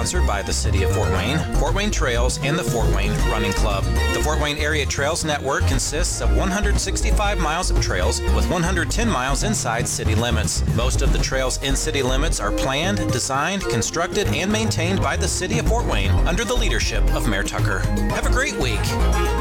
sponsored by the City of Fort Wayne Trails, and the Fort Wayne Running Club. The Fort Wayne Area Trails Network consists of 165 miles of trails with 110 miles inside city limits. Most of the trails in city limits are planned, designed, constructed, and maintained by the City of Fort Wayne under the leadership of Mayor Tucker. Have a great week.